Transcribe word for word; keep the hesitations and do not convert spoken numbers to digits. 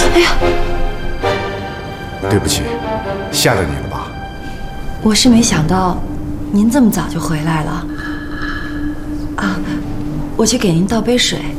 哎呀， 对不起，吓着你了吧？ 我是没想到您这么早就回来了。啊，我去给您倒杯水。